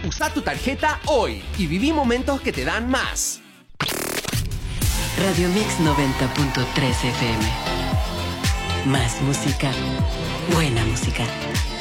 Usa tu tarjeta hoy y viví momentos que te dan más. Radio Mix 90.3 FM. Más música, buena música.